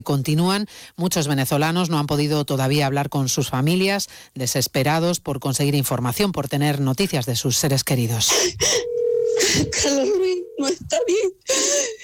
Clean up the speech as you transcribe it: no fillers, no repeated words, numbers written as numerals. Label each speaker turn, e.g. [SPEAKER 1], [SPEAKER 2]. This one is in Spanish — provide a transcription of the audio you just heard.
[SPEAKER 1] Continúan. Muchos venezolanos no han podido todavía hablar con sus familias, desesperados por conseguir información, por tener noticias de sus seres queridos.
[SPEAKER 2] Carlos Luis no está bien.